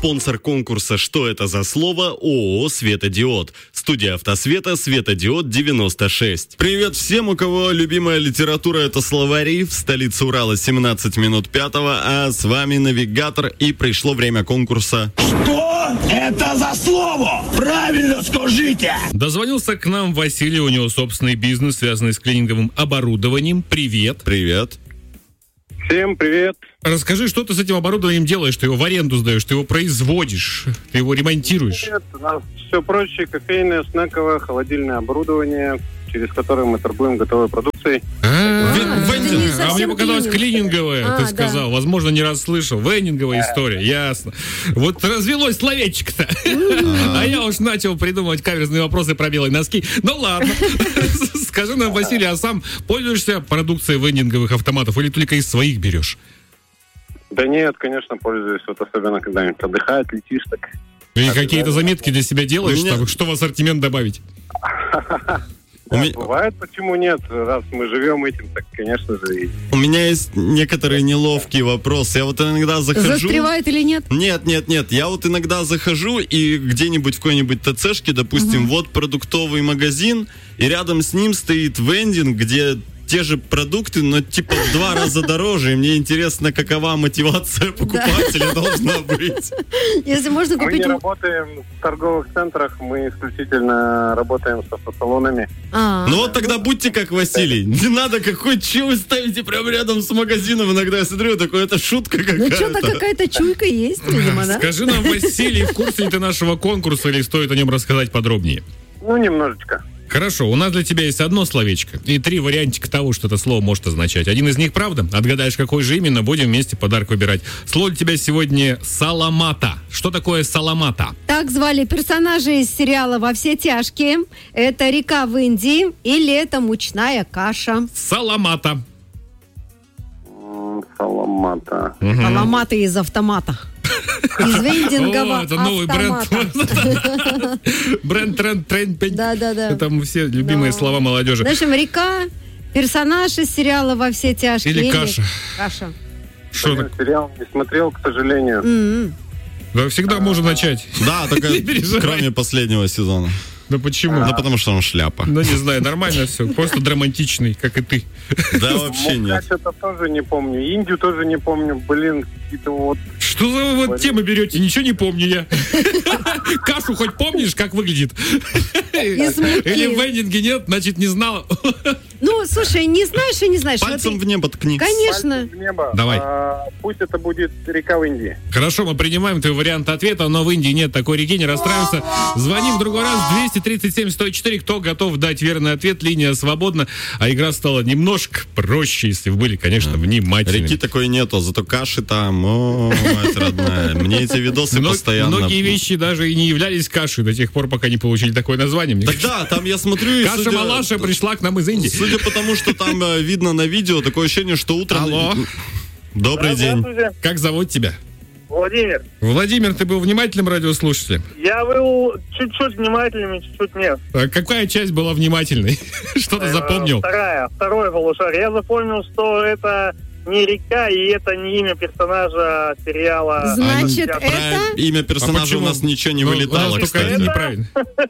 Спонсор конкурса «Что это за слово?» ООО «Светодиод». Студия «Автосвета», «Светодиод 96». Привет всем, у кого любимая литература — это словари. В столице Урала 17 минут 5-го, а с вами навигатор, и пришло время конкурса. Что это за слово? Правильно скажите! Дозвонился к нам Василий, у него собственный бизнес, связанный с клининговым оборудованием. Привет. Привет. Всем привет. Расскажи, что ты с этим оборудованием делаешь? Ты его в аренду сдаешь, ты его производишь, ты его ремонтируешь? Нет, у нас все проще. Кофейное, снековое, холодильное оборудование, через которое мы торгуем готовой продукцией. Вендинг. А мне показалось клининговое, ты сказал. Да. Возможно, не раз слышал. Вендинговая история, ясно. Вот развелось словечко-то. А я уж начал придумывать каверзные вопросы про белые носки. Ну ладно. Скажи нам, Василий, а сам пользуешься продукцией вендинговых автоматов или только из своих берешь? Да нет, конечно, пользуюсь. Вот особенно, когда-нибудь отдыхает, летишь так. И какие-то заметки для себя делаешь? Там, что в ассортимент добавить? Бывает, почему нет? Раз мы живем этим, так, конечно же. У меня есть некоторые неловкие вопросы. Я вот иногда захожу... Застревает или нет? Нет. Я вот иногда захожу и где-нибудь в какой-нибудь ТЦшке, допустим, вот продуктовый магазин, и рядом с ним стоит вендинг, где те же продукты, но типа в 2 раза дороже. И мне интересно, какова мотивация покупателя должна быть. Если можно купить... Мы не работаем в торговых центрах, мы исключительно работаем с автосалонами. Ну вот тогда будьте как Василий. Не надо, чего вы ставите прямо рядом с магазином. Иногда я смотрю, это шутка какая-то. Ну что-то какая-то чуйка есть, видимо, да? Скажи нам, Василий, в курсе ли ты нашего конкурса или стоит о нем рассказать подробнее? Ну, немножечко. Хорошо, у нас для тебя есть одно словечко и 3 вариантика того, что это слово может означать. Один из них правда. Отгадаешь, какой же именно, будем вместе подарок выбирать. Слово для тебя сегодня «саламата». Что такое «саламата»? Так звали персонажей из сериала «Во все тяжкие». Это река в Индии или это мучная каша? Саламата. Саламата. Саламата из автомата. Из вендингового это новый автомата. Бренд. Да. Это все любимые слова молодежи. В общем, река, персонаж из сериала «Во все тяжкие». Или каша. Каша. Что сериал не смотрел, к сожалению. Да, всегда можно начать. Да, только кроме последнего сезона. Да почему? Да потому что он шляпа. Ну, не знаю, нормально все. Просто драматичный, как и ты. Да, вообще нет. Это тоже не помню. Индию тоже не помню. Блин, какие-то вот... Что за вот темы берете? Ничего не помню я. Кашу хоть помнишь, как выглядит? Или в вендинге нет, значит, не знала. Ну, слушай, не знаешь и не знаешь. Пальцем в небо ткни. Конечно. Пальцем в небо. Давай. Пусть это будет река в Индии. Хорошо, мы принимаем твой вариант ответа, но в Индии нет такой реки, не расстраивайся. Звоним в другой раз, 237-104. Кто готов дать верный ответ? Линия свободна, а игра стала немножко проще, если вы были, конечно, внимательны. Реки такой нету, зато каши там, мать родная. Мне эти видосы постоянно... Многие вещи даже и не являлись кашей до тех пор, пока не получили такое название. Так да, там я смотрю... Каша-малаша пришла к нам из Индии. Судя по тому, что там видно на видео, такое ощущение, что утром... Алло. Добрый день. Как зовут тебя? Владимир. Владимир, ты был внимательным радиослушателем? Я был чуть-чуть внимательным, чуть-чуть нет. А какая часть была внимательной? Что ты запомнил? Второе полушарие. Я запомнил, что это не река, и это не имя персонажа сериала. Значит, это... Имя персонажа у нас ничего не вылетало, кстати. Неправильно.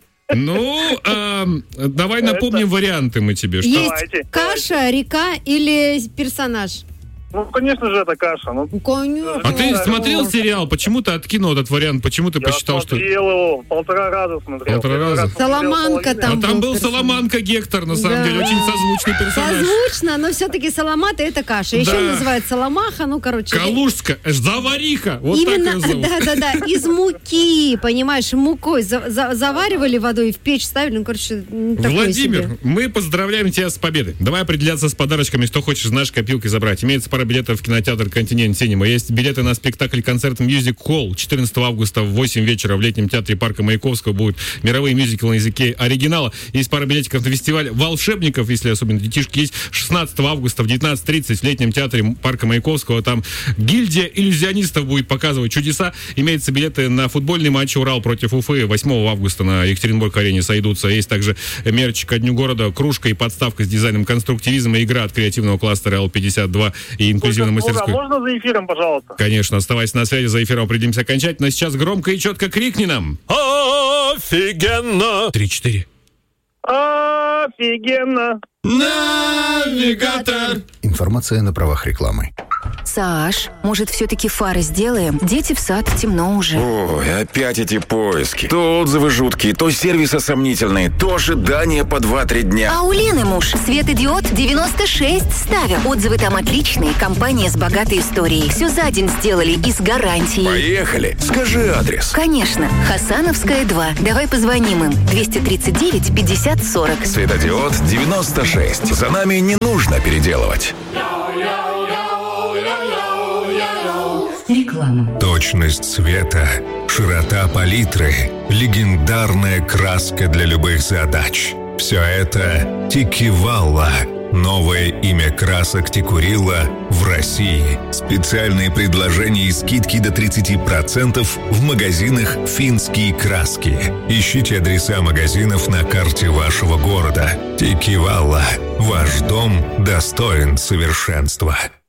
Ну, давай напомним варианты мы тебе. Есть каша, река или персонаж? Ну, конечно же, это каша. Конечно. А ты смотрел сериал? Почему ты откинул этот вариант? Почему ты посчитал, что... Я смотрел его, 1,5 раза смотрел. 1,5 раза? Соломанка там. А там был Соломанка Гектор, на самом деле. Очень созвучный персонаж. Созвучно, но все-таки Саламата — это каша. Еще называют Соломаха, Калужская, завариха. Вот именно, так ее зовут. Да. Из муки, понимаешь, мукой заваривали водой и в печь ставили. Ну, короче, такое Владимир, себе. мы поздравляем тебя с победой. Давай определяться с подарочками, что хочешь, знаешь, копилкой забрать. Имеется пара билетов в кинотеатр «Континент Синема». Есть билеты на спектакль-концерт Music Hall 14 августа в 8 вечера в летнем театре парка Маяковского. Будут мировые мюзиклы на языке оригинала. Есть пара билетиков на фестиваль волшебников, если особенно детишки есть. 16 августа в 19:30 в летнем театре парка Маяковского. Там гильдия иллюзионистов будет показывать чудеса. Имеются билеты на футбольный матч Урал против Уфы 8 августа на Екатеринбург-арене сойдутся. Есть также мерч ко Дню города, кружка и подставка с дизайном конструктивизма, игра от креативного кластера L52 и инклюзивной мастерской. Можно за эфиром, пожалуйста? Конечно, оставайся на связи, за эфиром определимся окончательно. Сейчас громко и четко крикни нам. Офигенно! 3-4. Офигенно! Навигатор! Информация на правах рекламы. Саш, может, все-таки фары сделаем? Дети в сад, темно уже. Ой, опять эти поиски. То отзывы жуткие, то сервисы сомнительные, то ожидания по 2-3 дня. А у Лены муж светодиод 96 ставил. Отзывы там отличные, компания с богатой историей. Все за день сделали и с гарантией. Поехали. Скажи адрес. Конечно. Хасановская, 2. Давай позвоним им. 239 50 40. Светодиод 96. За нами не нужно переделывать. Реклама. Точность цвета, широта палитры, легендарная краска для любых задач. Все это Тикивалла. Новое имя красок Тикурила в России. Специальные предложения и скидки до 30% в магазинах «Финские краски». Ищите адреса магазинов на карте вашего города. Тикивалла. Ваш дом достоин совершенства.